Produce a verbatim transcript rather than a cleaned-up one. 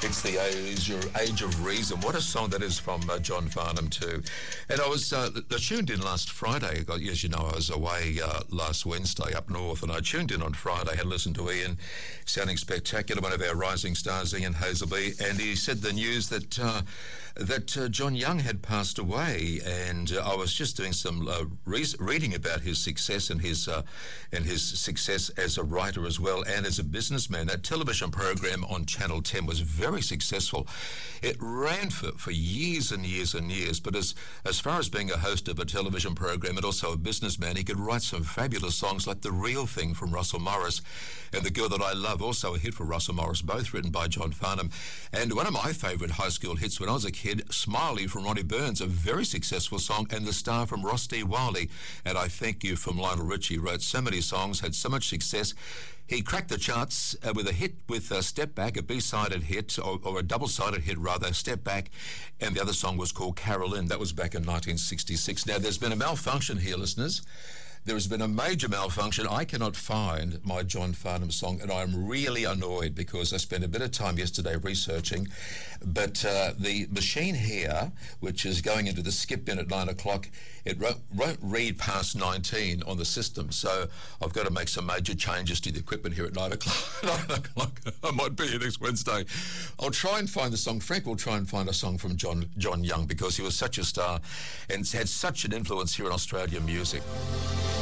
It's the age, your age of reason. What a song that is from uh, John Farnham too. And I was uh, I tuned in last Friday. As you know, I was away uh, last Wednesday up north, and I tuned in on Friday. Had listened to Ian, sounding spectacular. One of our rising stars, Ian Hazelby, and he said the news that uh, that uh, John Young had passed away. And uh, I was just doing some uh, re- reading about his success and his uh, and his success as a writer as well, and as a businessman. That television program on Channel ten was very successful. It ran for, for years and years and years, but as as far as being a host of a television program and also a businessman, he could write some fabulous songs like The Real Thing from Russell Morris and The Girl That I Love, also a hit for Russell Morris, both written by John Farnham. And one of my favourite high school hits when I was a kid, Smiley from Ronnie Burns, a very successful song, and The Star from Ross D. Wiley. And I Thank You from Lionel Richie. Wrote so many songs, had so much success. He cracked the charts uh, with a hit with uh, Step Back, a B-sided hit, or, or a double-sided hit rather, Step Back, and the other song was called Carolyn. That was back in nineteen sixty-six. Now, there's been a malfunction here, listeners. There has been a major malfunction. I cannot find my John Farnham song, and I'm really annoyed because I spent a bit of time yesterday researching, but uh, the machine here, which is going into the skip bin at nine o'clock, it won't, won't read past nineteen on the system, so I've got to make some major changes to the equipment here at nine o'clock. nine o'clock. I might be here next Wednesday. I'll try and find the song. Frank will try and find a song from John, John Young, because he was such a star and had such an influence here in Australian music.